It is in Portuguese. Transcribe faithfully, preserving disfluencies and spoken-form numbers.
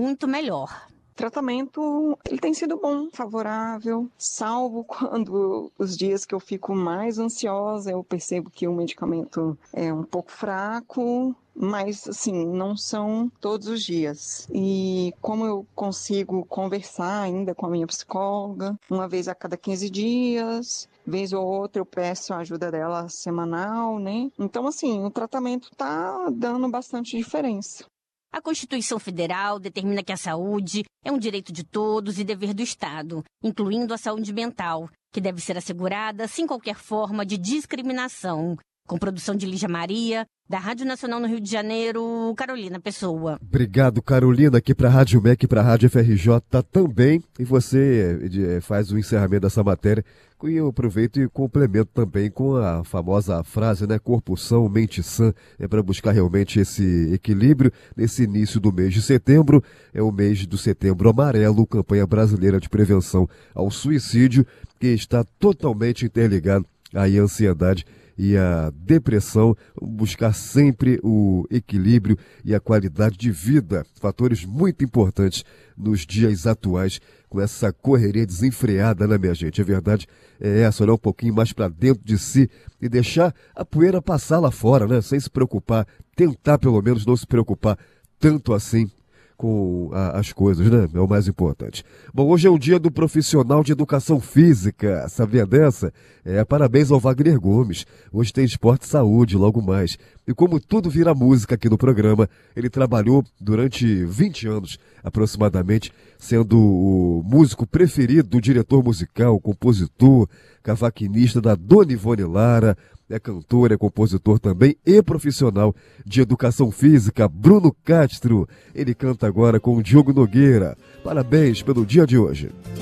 muito melhor. O tratamento, ele tem sido bom, favorável, salvo quando os dias que eu fico mais ansiosa, eu percebo que o medicamento é um pouco fraco, mas assim, não são todos os dias. E como eu consigo conversar ainda com a minha psicóloga, uma vez a cada quinze dias, vez ou outra eu peço a ajuda dela semanal, né? Então assim, o tratamento tá dando bastante diferença. A Constituição Federal determina que a saúde é um direito de todos e dever do Estado, incluindo a saúde mental, que deve ser assegurada sem qualquer forma de discriminação. Com produção de Lígia Maria, da Rádio Nacional no Rio de Janeiro, Carolina Pessoa. Obrigado, Carolina, aqui para a Rádio M E C e para a Rádio F R J também. E você faz o encerramento dessa matéria. E eu aproveito e complemento também com a famosa frase, né? Corpo são, mente sã. É para buscar realmente esse equilíbrio nesse início do mês de setembro. É o mês do Setembro Amarelo, campanha brasileira de prevenção ao suicídio, que está totalmente interligado à ansiedade e a depressão, buscar sempre o equilíbrio e a qualidade de vida, fatores muito importantes nos dias atuais, com essa correria desenfreada, né, minha gente? A verdade é essa, olhar um pouquinho mais para dentro de si e deixar a poeira passar lá fora, né? Sem se preocupar, tentar pelo menos não se preocupar tanto assim com a, as coisas, né? É o mais importante. Bom, hoje é um dia do profissional de educação física, sabia dessa? É, parabéns ao Wagner Gomes. Hoje tem esporte e saúde, logo mais. E como tudo vira música aqui no programa, ele trabalhou durante vinte anos, aproximadamente, sendo o músico preferido do diretor musical, compositor, cavaquinista da Dona Ivone Lara. É cantor, é compositor também e profissional de educação física, Bruno Castro. Ele canta agora com o Diogo Nogueira. Parabéns pelo dia de hoje.